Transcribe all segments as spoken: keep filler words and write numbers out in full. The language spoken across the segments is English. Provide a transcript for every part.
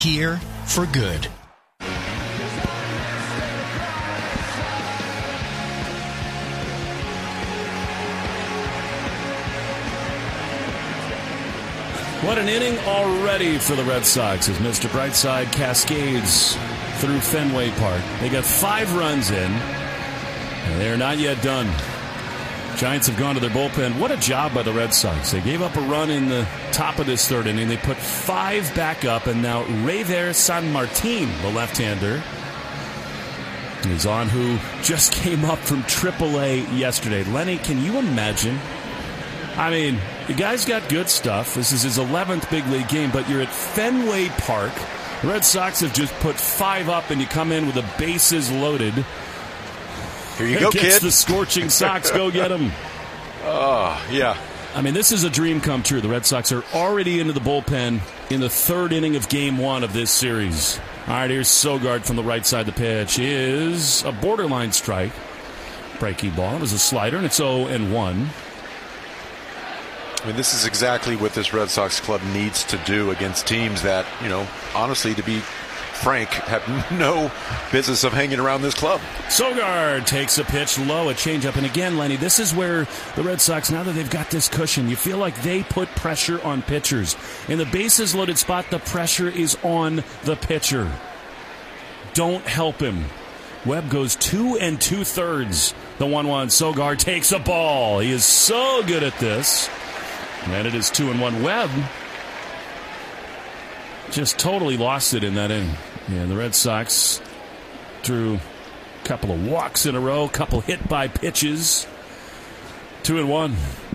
Here for good. What an inning already for the Red Sox as Mister Brightside cascades through Fenway Park. They got five runs in, and they're not yet done. Giants have gone to their bullpen. What a job by the Red Sox. They gave up a run in the top of this third inning. They put five back up, and now Reiver Sanmartin, the left-hander, is on, who just came up from triple A yesterday. Lenny, can you imagine? I mean, the guy's got good stuff. This is his eleventh big league game, but you're at Fenway Park. The Red Sox have just put five up, and you come in with the bases loaded. Here you go, kid. The scorching Sox. Go get them. Oh, yeah. I mean, this is a dream come true. The Red Sox are already into the bullpen in the third inning of game one of this series. All right, here's Sogard from the right side. The pitch is a borderline strike. Breaking ball. It was a slider, and it's oh and one. I mean, this is exactly what this Red Sox club needs to do against teams that, you know, honestly, to be frank, have no business of hanging around this club. Sogard takes a pitch low, a changeup. And again, Lenny, this is where the Red Sox, now that they've got this cushion, you feel like they put pressure on pitchers. In the bases loaded spot, the pressure is on the pitcher. Don't help him. Webb goes two and two thirds. The one one. Sogard takes a ball. He is so good at this. And it is two and one. Webb just totally lost it in that inning. And the Red Sox drew a couple of walks in a row, a couple hit by pitches. Two and one.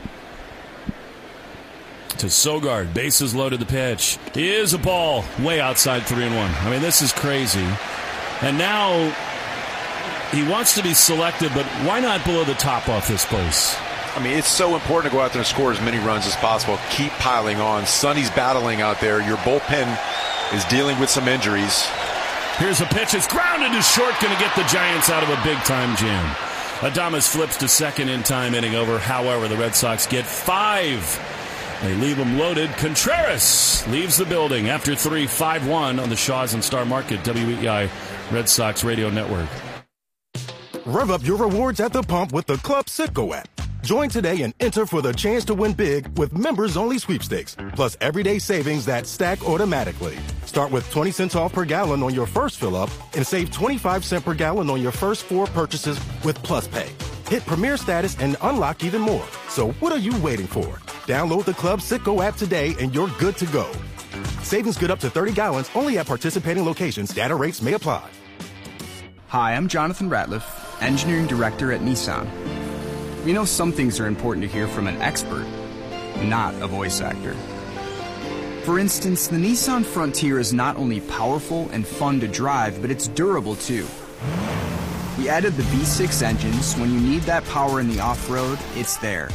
To Sogard. Bases loaded. The pitch is a ball way outside three and one. I mean, this is crazy. And now he wants to be selective, but why not blow the top off this place? I mean, it's so important to go out there and score as many runs as possible. Keep piling on. Sonny's battling out there. Your bullpen is dealing with some injuries. Here's a pitch. It's grounded to short. Going to get the Giants out of a big-time jam. Adames flips to second in time, inning over. However, the Red Sox get five. They leave them loaded. Contreras leaves the building after three, five one on the Shaws and Star Market, W E I Red Sox Radio Network. Rev up your rewards at the pump with the Club Citgo app. Join today and enter for the chance to win big with members-only sweepstakes, plus everyday savings that stack automatically. Start with twenty cents off per gallon on your first fill-up and save twenty-five cents per gallon on your first four purchases with Plus Pay. Hit Premier status and unlock even more. So what are you waiting for? Download the Club Citgo app today and you're good to go. Savings good up to thirty gallons only at participating locations. Data rates may apply. Hi, I'm Jonathan Ratliff, Engineering Director at Nissan. We know some things are important to hear from an expert, not a voice actor. For instance, the Nissan Frontier is not only powerful and fun to drive, but it's durable too. We added the V six engine, so when you need that power in the off-road, it's there.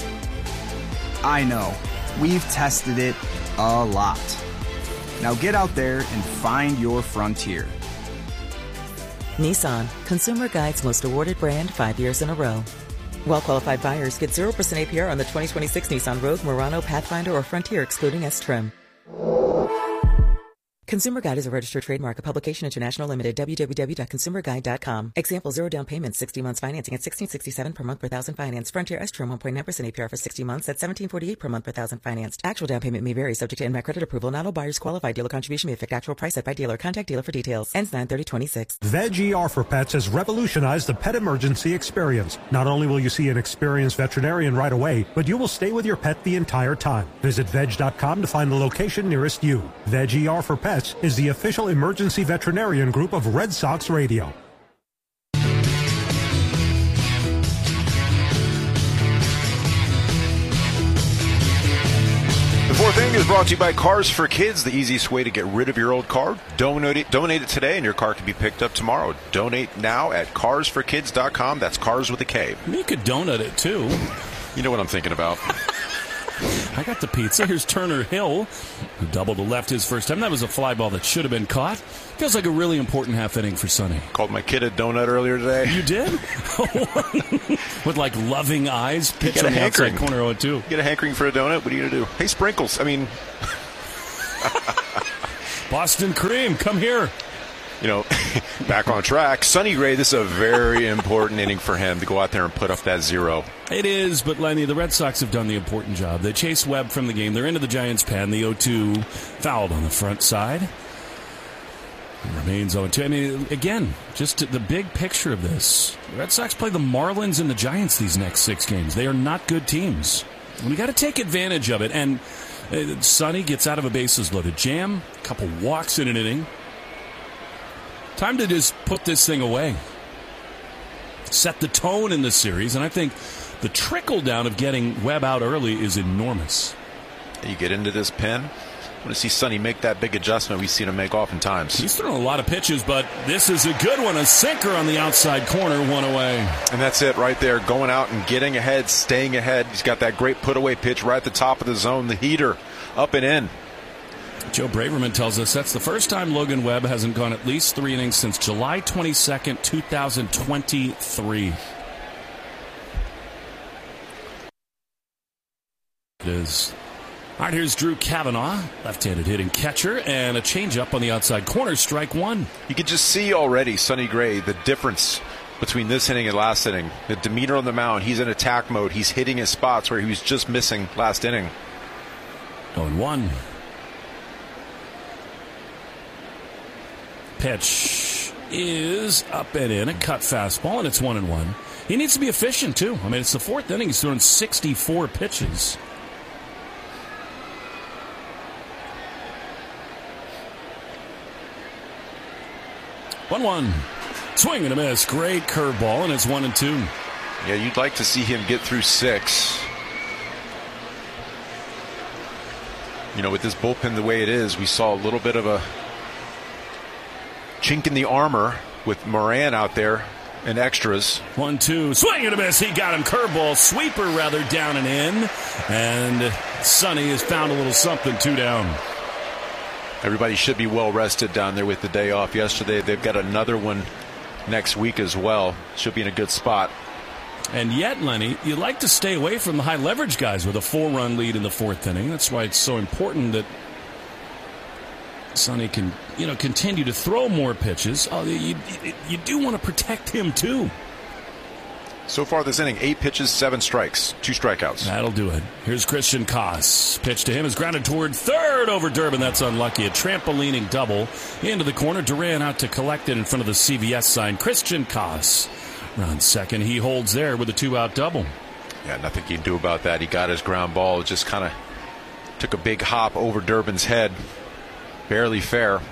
I know, we've tested it a lot. Now get out there and find your Frontier. Nissan, Consumer Guide's most awarded brand five years in a row. Well-qualified buyers get zero percent A P R on the twenty twenty-six Nissan Rogue, Murano, Pathfinder, or Frontier, excluding S-Trim. Consumer Guide is a registered trademark of Publication International Limited, w w w dot consumer guide dot com. Example, zero down payment, sixty months financing at sixteen sixty-seven per month per thousand finance. Frontier S-Trim, one point nine percent A P R for sixty months at seventeen forty-eight per month per thousand financed. Actual down payment may vary, subject to N M A C credit approval. Not all buyers qualify. Dealer contribution may affect actual price set by dealer. Contact dealer for details. Ends nine thirty twenty-six. Veg E R for Pets has revolutionized the pet emergency experience. Not only will you see an experienced veterinarian right away, but you will stay with your pet the entire time. Visit veg dot com to find the location nearest you. Veg E R for Pets is the official emergency veterinarian group of Red Sox Radio. The fourth inning is brought to you by Cars for Kids, the easiest way to get rid of your old car. Donate it, donate it today and your car can be picked up tomorrow. Donate now at cars for kids dot com. That's cars with a K. You could donate it too. You know what I'm thinking about. I got the pizza. Here's Turner Hill, who doubled to left his first time. That was a fly ball that should have been caught. Feels like a really important half inning for Sonny. Called my kid a donut earlier today. You did? With like loving eyes. Pitch on on the outside hankering. corner oh two. Get a hankering for a donut? What are you going to do? Hey, Sprinkles. I mean... Boston Cream, come here. You know, back on track. Sonny Gray, this is a very important inning for him to go out there and put up that zero. It is, but Lenny, the Red Sox have done the important job. They chase Webb from the game. They're into the Giants' pen. The oh two fouled on the front side. It remains oh two. I mean, again, just the big picture of this. The Red Sox play the Marlins and the Giants these next six games. They are not good teams. We got to take advantage of it. And uh, Sonny gets out of a bases-loaded jam, a couple walks in an inning. Time to just put this thing away. Set the tone in this series, and I think the trickle-down of getting Webb out early is enormous. You get into this pen, I want to see Sonny make that big adjustment we've seen him make oftentimes. He's thrown a lot of pitches, but this is a good one. A sinker on the outside corner, one away. And that's it right there, going out and getting ahead, staying ahead. He's got that great put-away pitch right at the top of the zone, the heater, up and in. Joe Braverman tells us that's the first time Logan Webb hasn't gone at least three innings since July twenty-second, two thousand twenty-three. It is. All right, here's Drew Cavanaugh, left-handed hitting catcher, and a changeup on the outside corner, strike one. You can just see already, Sonny Gray, the difference between this inning and last inning. The demeanor on the mound, he's in attack mode. He's hitting his spots where he was just missing last inning. oh and one. Pitch is up and in, a cut fastball, and it's one and one. He needs to be efficient, too. I mean, it's the fourth inning. He's throwing sixty-four pitches. one one. Swing and a miss. Great curveball, and it's one and two. Yeah, you'd like to see him get through six. You know, with this bullpen the way it is, we saw a little bit of a chink in the armor with Moran out there and extras. One, two, swing and a miss. He got him. Curveball, sweeper rather, down and in. And Sonny has found a little something, two down. Everybody should be well rested down there with the day off yesterday. They've got another one next week as well. Should be in a good spot. And yet, Lenny, you like to stay away from the high leverage guys with a four-run lead in the fourth inning. That's why it's so important that Sonny can, you know, continue to throw more pitches. Oh, you, you, you do want to protect him, too. So far this inning, eight pitches, seven strikes, two strikeouts. That'll do it. Here's Christian Koss. Pitch to him is grounded toward third over Durbin. That's unlucky. A trampolining double into the corner. Duran out to collect it in front of the C V S sign. Christian Koss around second. He holds there with a two-out double. Yeah, nothing he can do about that. He got his ground ball. It just kind of took a big hop over Durbin's head. Barely fair.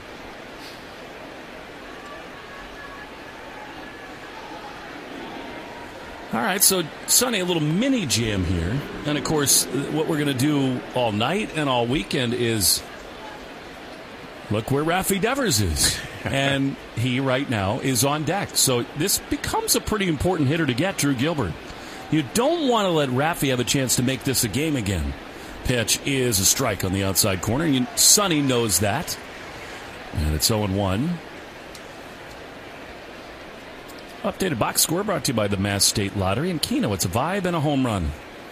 All right, so Sonny, a little mini jam here. And, of course, what we're going to do all night and all weekend is look where Rafi Devers is. And he, right now, is on deck. So this becomes a pretty important hitter to get, Drew Gilbert. You don't want to let Rafi have a chance to make this a game again. Pitch is a strike on the outside corner. And Sonny knows that. And it's oh and one. Updated box score brought to you by the Mass State Lottery and Keno. It's a vibe and a home run.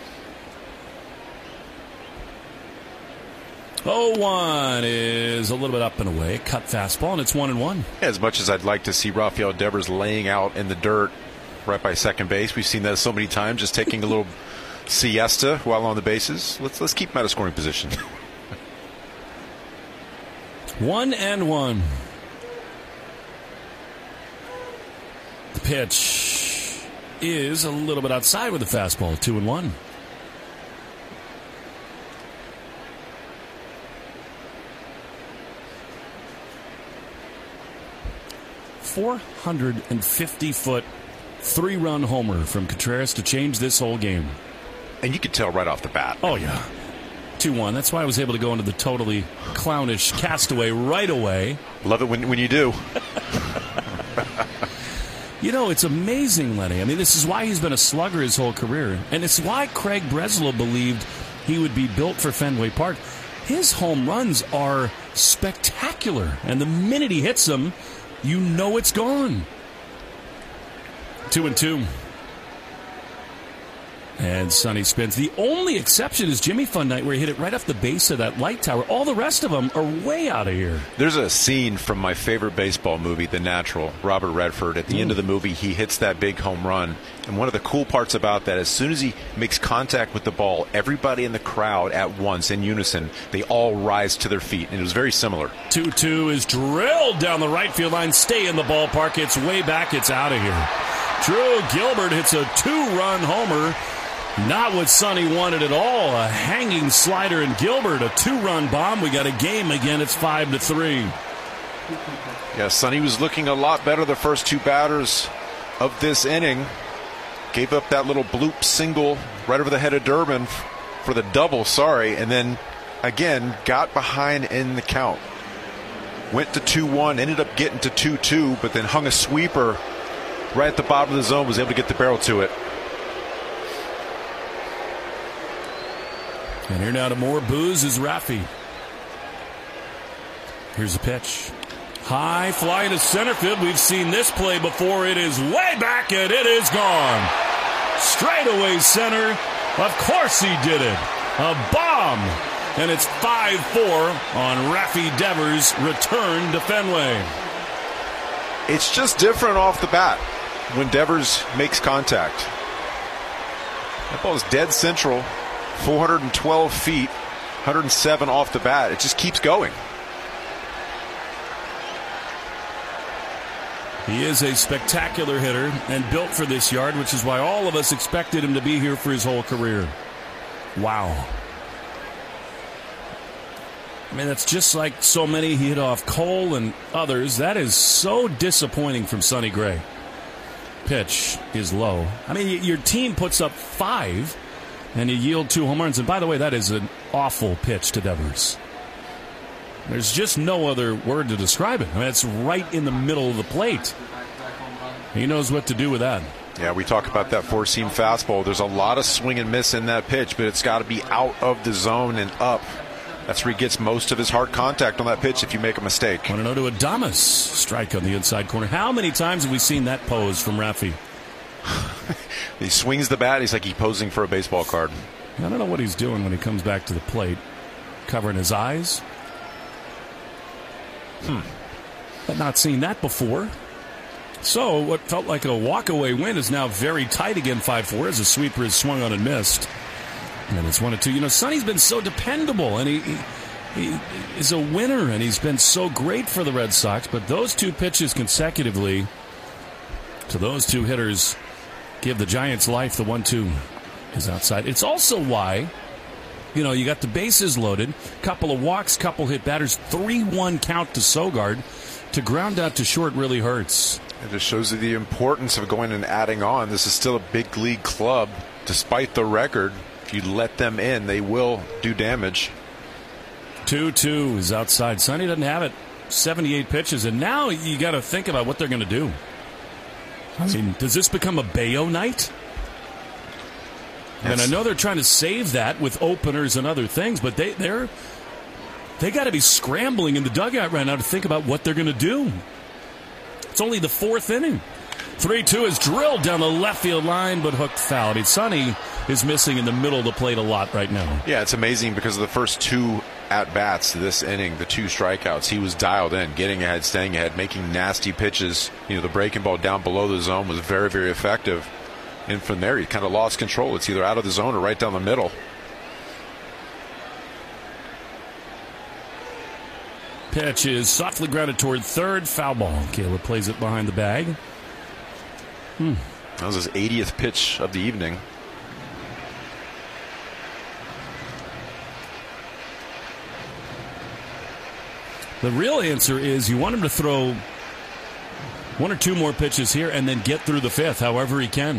oh one is a little bit up and away. Cut fastball, and it's one and one. As much as I'd like to see Rafael Devers laying out in the dirt right by second base, we've seen that so many times, just taking a little siesta while on the bases. Let's let's keep him out of scoring position. One and one. The pitch is a little bit outside with the fastball. Two and one. four hundred fifty foot three-run homer from Contreras to change this whole game. And you could tell right off the bat. Oh, yeah. two one. That's why I was able to go into the totally clownish Castaway right away. Love it when, when you do. You know, it's amazing, Lenny. I mean, this is why he's been a slugger his whole career. And it's why Craig Breslow believed he would be built for Fenway Park. His home runs are spectacular. And the minute he hits them, you know it's gone. Two and two. And Sonny spins. The only exception is Jimmy Fun Night, where he hit it right off the base of that light tower. All the rest of them are way out of here. There's a scene from my favorite baseball movie, The Natural, Robert Redford. At the mm. end of the movie, he hits that big home run. And one of the cool parts about that, as soon as he makes contact with the ball, everybody in the crowd at once, in unison, they all rise to their feet. And it was very similar. two two is drilled down the right field line. Stay in the ballpark. It's way back. It's out of here. Drew Gilbert hits a two-run homer. Not what Sonny wanted at all. A hanging slider in Gilbert, a two-run bomb. We got a game again. It's five to three. Yeah, Sonny was looking a lot better the first two batters of this inning. Gave up that little bloop single right over the head of Durbin for the double, sorry, and then again got behind in the count. Went to two one, ended up getting to two two, but then hung a sweeper right at the bottom of the zone, was able to get the barrel to it. And here now to more booze is Rafi. Here's a pitch. High fly to center field. We've seen this play before. It is way back and it is gone. Straightaway center. Of course he did it. A bomb. And it's five four on Rafi Devers' return to Fenway. It's just different off the bat when Devers makes contact. That ball is dead central. four hundred twelve feet, one hundred seven off the bat. It just keeps going. He is a spectacular hitter and built for this yard, which is why all of us expected him to be here for his whole career. Wow. I mean, that's just like so many he hit off Cole and others. That is so disappointing from Sonny Gray. Pitch is low. I mean, your team puts up five and you yield two home runs. And by the way, that is an awful pitch to Devers. There's just no other word to describe it. I mean, it's right in the middle of the plate. He knows what to do with that. Yeah, we talk about that four-seam fastball. There's a lot of swing and miss in that pitch, but it's got to be out of the zone and up. That's where he gets most of his hard contact on that pitch if you make a mistake. one oh to Adames. Strike on the inside corner. How many times have we seen that pose from Rafi? He swings the bat. He's like he's posing for a baseball card. I don't know what he's doing when he comes back to the plate. Covering his eyes. Hmm. I've not seen that before. So what felt like a walk-away win is now very tight again, five four, as a sweeper is swung on and missed. And then it's one and two. You know, Sonny's been so dependable, and he, he, he is a winner, and he's been so great for the Red Sox. But those two pitches consecutively to those two hitters give the Giants life. The one two is outside. It's also why, you know, you got the bases loaded, couple of walks, couple hit batters, three one count to Sogard. To ground out to short really hurts. It just shows you the importance of going and adding on. This is still a big league club. Despite the record, if you let them in, they will do damage. two two is outside. Sonny doesn't have it. seventy-eight pitches, and now you got to think about what they're going to do. I mean, does this become a Bayo night? I mean, I know they're trying to save that with openers and other things, but they, they're they got to be scrambling in the dugout right now to think about what they're going to do. It's only the fourth inning. three two is drilled down the left field line, but hooked foul. I mean, Sonny is missing in the middle of the plate a lot right now. Yeah, it's amazing because of the first two at-bats this inning, the two strikeouts, he was dialed in, getting ahead, staying ahead, making nasty pitches. You know, the breaking ball down below the zone was very, very effective. And from there, he kind of lost control. It's either out of the zone or right down the middle. Pitch is softly grounded toward third. Foul ball. Caleb plays it behind the bag. Hmm. That was his eightieth pitch of the evening. The real answer is you want him to throw one or two more pitches here and then get through the fifth however he can.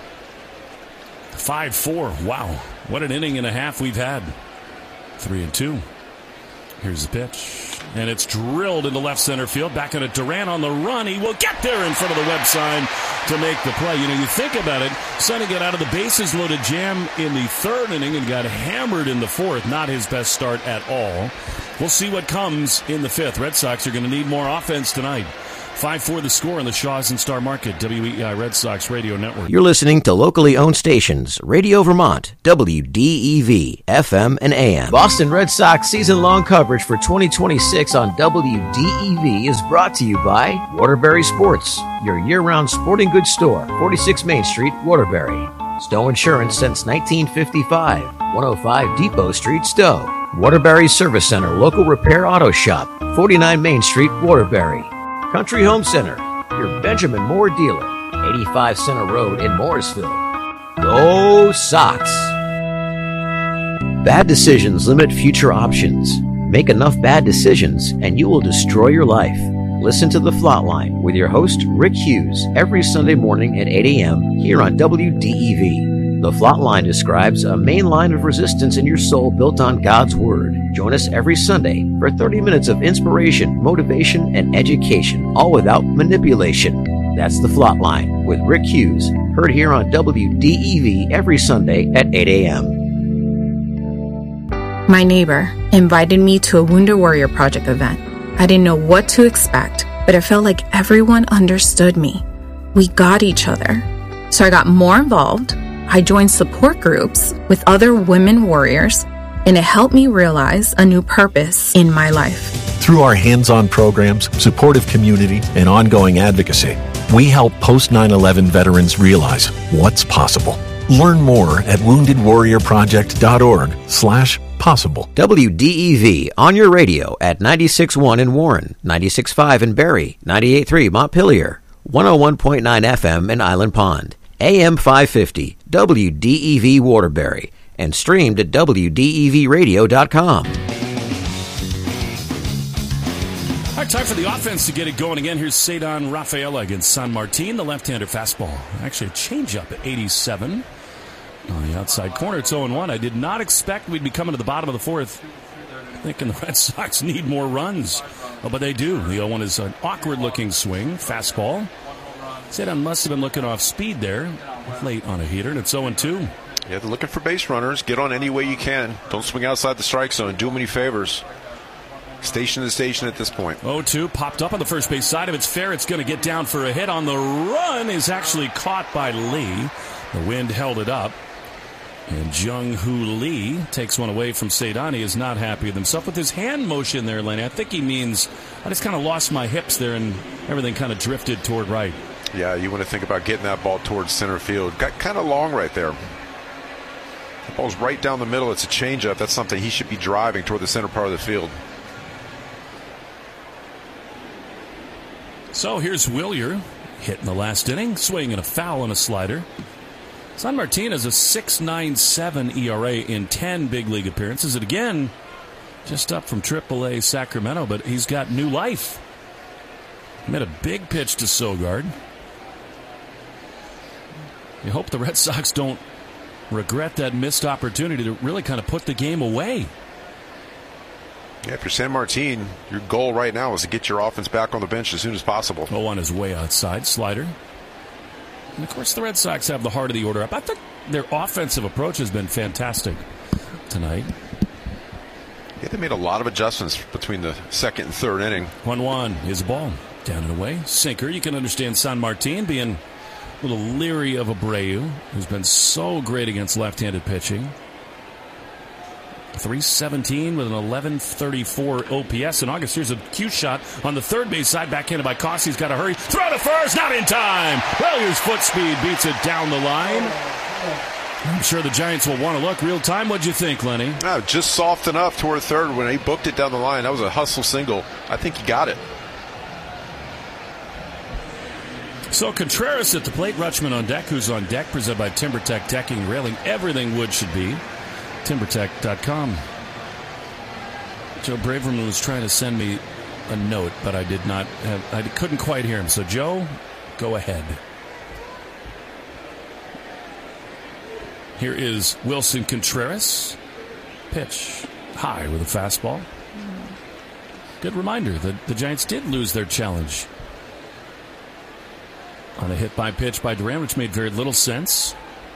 five four. Wow. What an inning and a half we've had. Three and two. Here's the pitch. And it's drilled into left center field. Back on it, Duran on the run. He will get there in front of the web sign to make the play. You know, you think about it, Sonny got out of the bases loaded jam in the third inning and got hammered in the fourth. Not his best start at all. We'll see what comes in the fifth. Red Sox are going to need more offense tonight. five four the score on the Shaw's and Star Market, W E I Red Sox Radio Network. You're listening to locally owned stations, Radio Vermont, W D E V, F M and A M. Boston Red Sox season-long coverage for twenty twenty-six on W D E V is brought to you by Waterbury Sports, your year-round sporting goods store, forty-six Main Street, Waterbury. Stowe Insurance since nineteen fifty-five, one oh five Depot Street, Stowe. Waterbury Service Center, local repair auto shop, forty-nine Main Street, Waterbury. Country Home Center, your Benjamin Moore dealer, eighty-five Center Road in Morrisville. Go Sox! Bad decisions limit future options. Make enough bad decisions and you will destroy your life. Listen to The Flatline with your host, Rick Hughes, every Sunday morning at eight a.m. here on W D E V. The Flatline describes a main line of resistance in your soul built on God's Word. Join us every Sunday for thirty minutes of inspiration, motivation, and education, all without manipulation. That's The Flatline with Rick Hughes, heard here on W D E V every Sunday at eight a.m. My neighbor invited me to a Wounded Warrior Project event. I didn't know what to expect, but it felt like everyone understood me. We got each other. So I got more involved. I joined support groups with other women warriors, and it helped me realize a new purpose in my life. Through our hands-on programs, supportive community, and ongoing advocacy, we help post nine eleven veterans realize what's possible. Learn more at wounded warrior project dot org slash possible. W D E V on your radio at ninety-six point one in Warren, ninety-six point five in Barrie, ninety-eight point three Montpelier, one oh one point nine F M in Island Pond, A M five fifty, W D E V Waterbury, and streamed at W D E V radio dot com. All right, time for the offense to get it going again. Here's Ceddanne Rafaela against San Martin, the left-hander fastball. Actually, a changeup at eighty-seven. On the outside corner, it's oh and one. I did not expect we'd be coming to the bottom of the fourth thinking the Red Sox need more runs. Oh, but they do. The oh one is an awkward-looking swing, fastball. Ceddanne must have been looking off speed there, late on a heater, and it's oh and two. Yeah, they're looking for base runners. Get on any way you can. Don't swing outside the strike zone. Do them any favors. Station to station at this point. oh two popped up on the first base side. If it's fair, it's going to get down for a hit. On the run is actually caught by Lee. The wind held it up. And Jung-Hoo Lee takes one away from Ceddanne. He is not happy with himself with his hand motion there, Lenny. I think he means I just kind of lost my hips there and everything kind of drifted toward right. Yeah, you want to think about getting that ball towards center field. Got kind of long right there. The ball's right down the middle. It's a changeup. That's something he should be driving toward the center part of the field. So here's Willier hitting the last inning, swinging a foul and a slider. San Martin has a six point nine seven E R A in ten big league appearances. And again, just up from triple A Sacramento, but he's got new life. He made a big pitch to Sogard. You hope the Red Sox don't regret that missed opportunity to really kind of put the game away. Yeah, if you're San Martin, your goal right now is to get your offense back on the bench as soon as possible. oh on his way outside, slider. And, of course, the Red Sox have the heart of the order up. I think their offensive approach has been fantastic tonight. Yeah, they made a lot of adjustments between the second and third inning. one one is a ball. Down and away. Sinker. You can understand San Martin being a little leery of Abreu, who's been so great against left-handed pitching. three seventeen with an eleven thirty-four O P S in August. Here's a cue shot on the third base side, backhanded by Coss. He's got to hurry. Throw to first, not in time. Willier's foot speed beats it down the line. I'm sure the Giants will want to look real time. What'd you think, Lenny? No, just soft enough toward third when he booked it down the line. That was a hustle single. I think he got it. So Contreras at the plate, Rutschman on deck. Who's on deck? Presented by TimberTech Decking, Railing, everything wood should be. timber tech dot com. Joe Braverman was trying to send me a note, but I did not have, I couldn't quite hear him. So Joe, go ahead. Here is Wilson Contreras. Pitch high with a fastball. Good reminder that the Giants did lose their challenge on a hit by pitch by Duran, which made very little sense.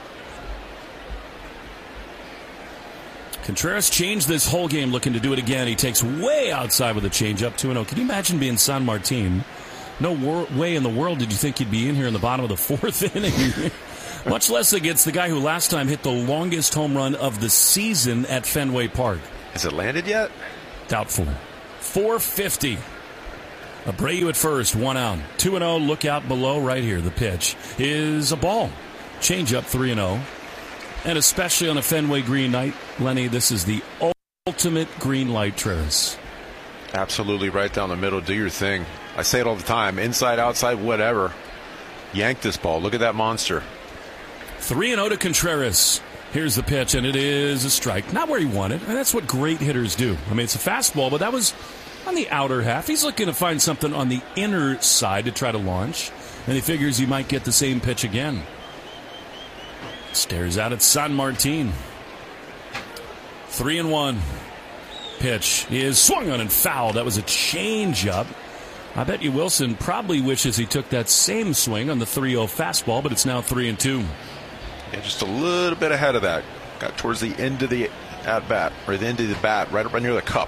Contreras changed this whole game, looking to do it again. He takes way outside with a changeup, two and oh. Can you imagine being San Martin no wor- way in the world did you think you'd be in here in the bottom of the fourth inning. Much less against the guy who last time hit the longest home run of the season at Fenway Park. Has it landed yet? Doubtful. four fifty. Abreu at first, one out. two and oh, look out below right here. The pitch is a ball. Change up three and oh. And especially on a Fenway green night, Lenny, this is the ultimate green light, Travis. Absolutely right down the middle. Do your thing. I say it all the time. Inside, outside, whatever. Yank this ball. Look at that monster. three and oh to Contreras. Here's the pitch, and it is a strike. Not where he wanted, and that's what great hitters do. I mean, it's a fastball, but that was on the outer half. He's looking to find something on the inner side to try to launch, and he figures he might get the same pitch again. Stares out at San Martin. Three and one. Pitch is swung on and fouled. That was a changeup. I bet you Wilson probably wishes he took that same swing on the three oh fastball, but it's now three and two. Yeah, just a little bit ahead of that. Got towards the end of the at bat, or the end of the bat, right up near the cup.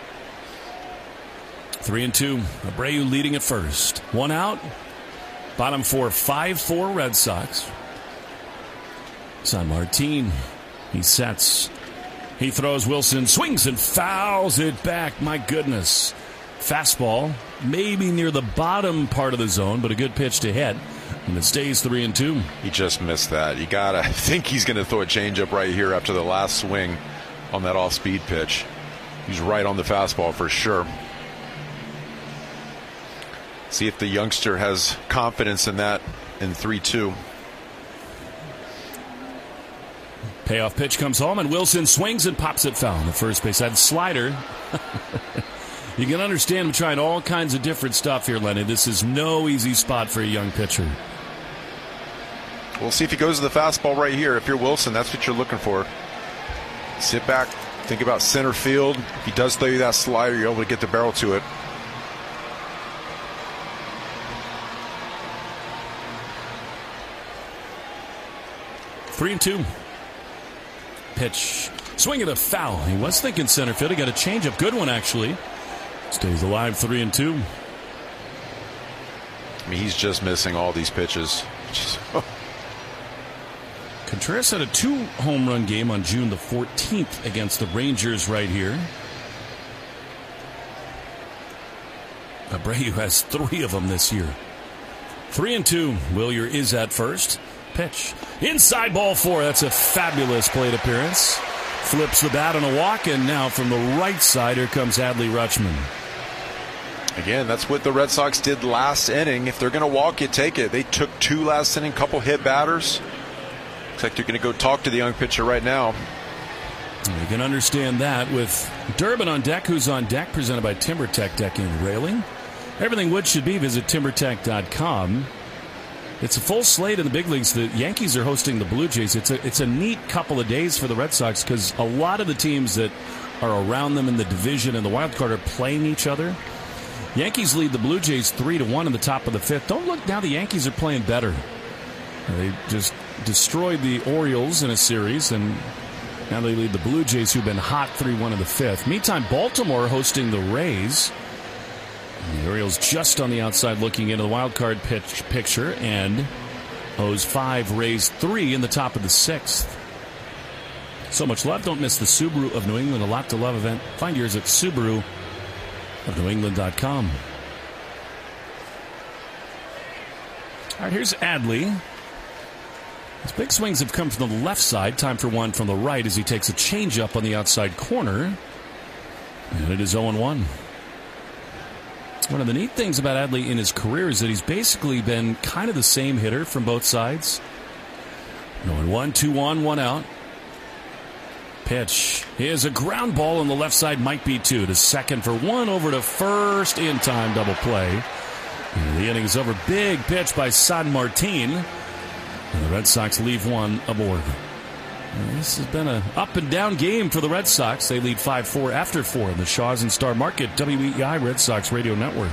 Three and two. Abreu leading at first. One out. Bottom four, five four Red Sox. San Martin. He sets. He throws. Wilson swings and fouls it back. My goodness. Fastball, maybe near the bottom part of the zone, but a good pitch to hit. And it stays three and two. He just missed that. You gotta I think he's going to throw a changeup right here after the last swing on that off-speed pitch. He's right on the fastball for sure. See if the youngster has confidence in that in three two. Payoff pitch comes home, and Wilson swings and pops it foul. The first base had slider. You can understand him trying all kinds of different stuff here, Lenny. This is no easy spot for a young pitcher. We'll see if he goes to the fastball right here. If you're Wilson, that's what you're looking for. Sit back, think about center field. If he does throw you that slider, you're able to get the barrel to it. Three and two. Pitch. Swing at a foul. He was thinking center field. He got a changeup. Good one, actually. Stays alive, three and two. I mean, he's just missing all these pitches. Just, oh. Contreras had a two home run game on June the fourteenth against the Rangers right here. Abreu has three of them this year. Three and two. Wilyer is at first. Pitch. Inside ball four. That's a fabulous plate appearance. Flips the bat on a walk, and now from the right side, here comes Adley Rutschman. Again, that's what the Red Sox did last inning. If they're going to walk you, take it. They took two last inning, couple hit batters. Looks like they're going to go talk to the young pitcher right now. You can understand that with Durbin on deck, who's on deck, presented by TimberTech Decking and Railing. Everything wood should be. Visit timber tech dot com. It's a full slate in the big leagues. The Yankees are hosting the Blue Jays. It's a, it's a neat couple of days for the Red Sox because a lot of the teams that are around them in the division and the wild card are playing each other. Yankees lead the Blue Jays three to one in the top of the fifth. Don't look now. The Yankees are playing better. They just destroyed the Orioles in a series, and now they lead the Blue Jays, who've been hot three one in the fifth. Meantime, Baltimore hosting the Rays. The Orioles just on the outside looking into the wild card pitch picture, and O's five, Rays three in the top of the sixth. So much love. Don't miss the Subaru of New England, a lot to love event. Find yours at Subaru of New England dot com. All right, here's Adley. His big swings have come from the left side. Time for one from the right as he takes a changeup on the outside corner. And it is oh and one. One of the neat things about Adley in his career is that he's basically been kind of the same hitter from both sides. Going one, two on, one out. Pitch is a ground ball on the left side, might be two. To second for one, over to first, in time, double play. And the inning is over. Big pitch by San Martin. And the Red Sox leave one aboard. And this has been an up and down game for the Red Sox. They lead five four after four in the Shaws and Star Market W E E I Red Sox Radio Network.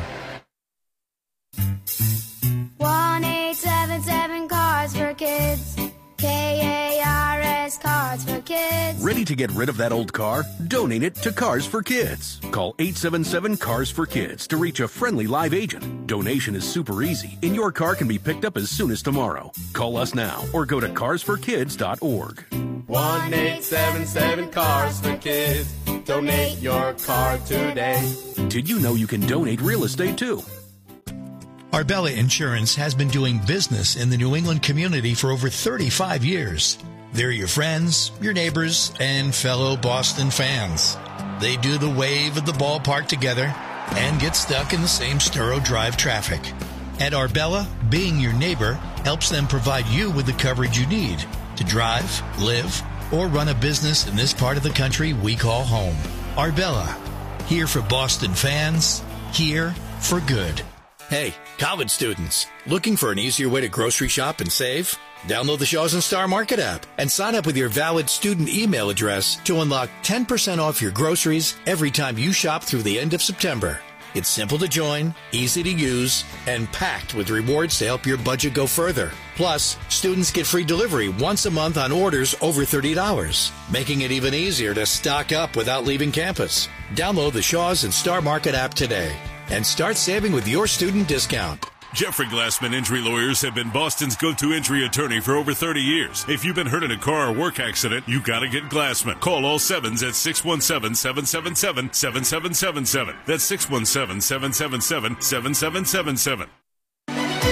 one eight seven seven Cards for Kids. K A R S Cards for Kids. Ready Ready to get rid of that old car? Donate it to Cars for Kids. Call eight seven seven, C A R S for Kids to reach a friendly live agent. Donation is super easy, and your car can be picked up as soon as tomorrow. Call us now or go to cars for kids dot org. one eight seven seven, C A R S for Kids. Donate your car today. Did you know you can donate real estate too? Arbella Insurance has been doing business in the New England community for over thirty-five years. They're your friends, your neighbors, and fellow Boston fans. They do the wave at the ballpark together and get stuck in the same Sturo Drive traffic. At Arbella, being your neighbor helps them provide you with the coverage you need to drive, live, or run a business in this part of the country we call home. Arbella, here for Boston fans, here for good. Hey, college students, looking for an easier way to grocery shop and save? Download the Shaw's and Star Market app and sign up with your valid student email address to unlock ten percent off your groceries every time you shop through the end of September. It's simple to join, easy to use, and packed with rewards to help your budget go further. Plus, students get free delivery once a month on orders over thirty dollars, making it even easier to stock up without leaving campus. Download the Shaw's and Star Market app today and start saving with your student discount. Jeffrey Glassman Injury Lawyers have been Boston's go-to injury attorney for over thirty years. If you've been hurt in a car or work accident, you gotta get Glassman. Call all sevens at six one seven, seven seven seven, seven seven seven seven. That's six one seven, seven seven seven, seven seven seven seven.